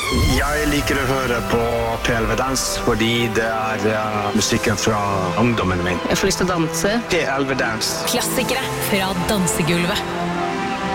Jeg liker å høre på PLV Dans, fordi det musikken fra ungdommen min. Jeg får lyst til å danse. PLV Dans. Klassikere fra dansegulvet.